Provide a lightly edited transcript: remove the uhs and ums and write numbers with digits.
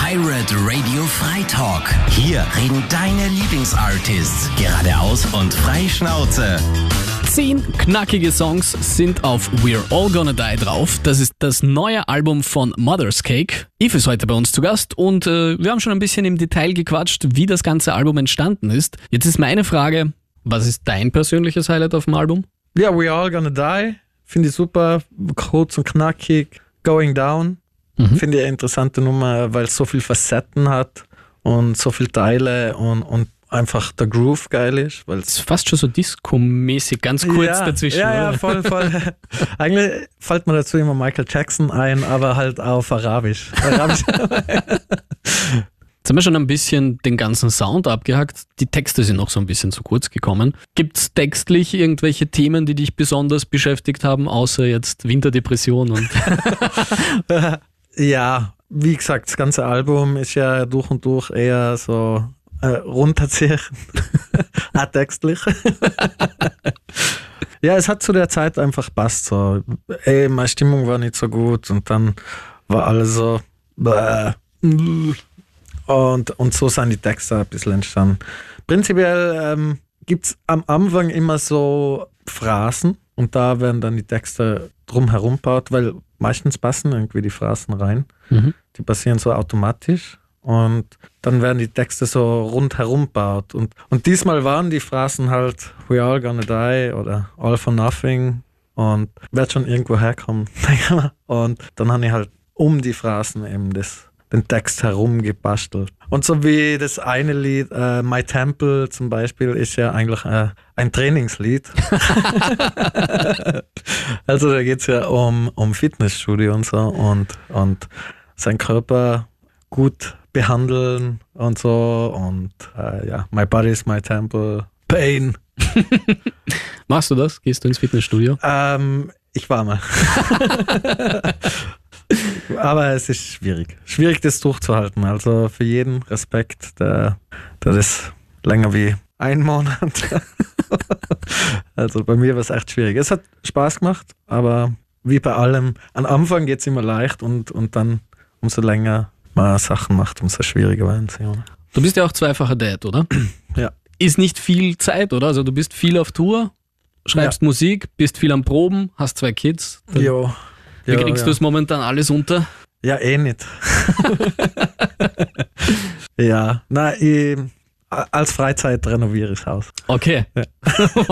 Pirate Radio Freitalk. Hier reden deine Lieblingsartists geradeaus und frei Schnauze. 10 knackige Songs sind auf We're All Gonna Die drauf. Das ist das neue Album von Mother's Cake. Yves ist heute bei uns zu Gast und wir haben schon ein bisschen im Detail gequatscht, wie das ganze Album entstanden ist. Jetzt ist meine Frage, was ist dein persönliches Highlight auf dem Album? Ja, We're All Gonna Die. Finde ich super. Kurz und knackig. Going Down. Finde ich eine interessante Nummer, weil es so viele Facetten hat und so viele Teile und einfach der Groove geil ist. Das ist fast schon so Disco-mäßig, ganz kurz dazwischen. Ja, voll. Eigentlich fällt mir dazu immer Michael Jackson ein, aber halt auf Arabisch. Jetzt haben wir schon ein bisschen den ganzen Sound abgehackt. Die Texte sind noch so ein bisschen zu kurz gekommen. Gibt es textlich irgendwelche Themen, die dich besonders beschäftigt haben, außer jetzt Winterdepression? Und ja, wie gesagt, das ganze Album ist ja durch und durch eher so runterziehen. Auch textlich. Ja, es hat zu der Zeit einfach passt. So. Meine Stimmung war nicht so gut und dann war alles so und so sind die Texte ein bisschen entstanden. Prinzipiell gibt es am Anfang immer so Phrasen und da werden dann die Texte drumherum gebaut, weil meistens passen irgendwie die Phrasen rein. Die passieren so automatisch und dann werden die Texte so rundherum gebaut. Und diesmal waren die Phrasen halt We're all gonna die oder All for nothing und wird schon irgendwo herkommen. Und dann habe ich halt um die Phrasen eben den Text herum gebastelt. Und so wie das eine Lied, My Temple zum Beispiel, ist ja eigentlich ein Trainingslied. Also da geht es ja um Fitnessstudio und so und seinen Körper gut behandeln und so und My Body is my temple, Pain. Machst du das? Gehst du ins Fitnessstudio? Ich war mal. Aber es ist schwierig. Schwierig, das durchzuhalten. Also für jeden Respekt, der das länger wie ein Monat. Also bei mir war es echt schwierig. Es hat Spaß gemacht, aber wie bei allem, am Anfang geht es immer leicht und dann, umso länger man Sachen macht, umso schwieriger werden sie. Du bist ja auch zweifacher Dad, oder? Ja. Ist nicht viel Zeit, oder? Also du bist viel auf Tour, schreibst Musik, bist viel am Proben, hast 2 Kids. Jo. Wie kriegst du es momentan alles unter? Ja, nicht. Ja, als Freizeit renoviere ich das Haus. Okay. Ja.